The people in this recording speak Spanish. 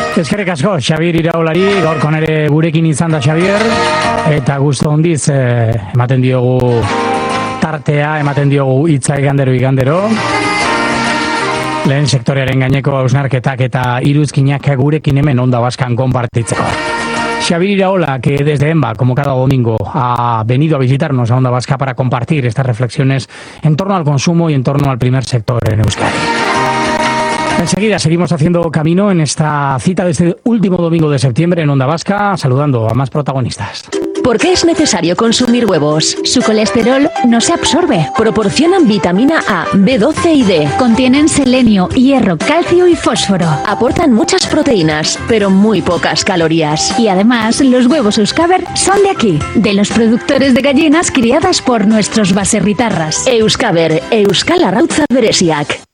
Eskerrik asko, Xabier Iraolari, gaurko nere gurekin izan da Xabier, eta gustu hondiz ematen diogu tartea, ematen diogu hitza igandero. Lehen sektorearen gaineko hausnarketak eta iruzkinak gurekin hemen Onda Vascan konpartitzeko. Xabier Iraola, que desde EMBA, como cada domingo, ha venido a visitarnos a Onda Vasca para compartir estas reflexiones en torno al consumo y en torno al primer sector en Euskadi. Enseguida seguimos haciendo camino en esta cita de este último domingo de septiembre en Onda Vasca, saludando a más protagonistas. ¿Por qué es necesario consumir huevos? Su colesterol no se absorbe. Proporcionan vitamina A, B12 y D. Contienen selenio, hierro, calcio y fósforo. Aportan muchas proteínas, pero muy pocas calorías. Y además, los huevos Euskaber son de aquí, de los productores de gallinas criadas por nuestros baserritarras. Euskaber, Euskal Arrautza Beresiak.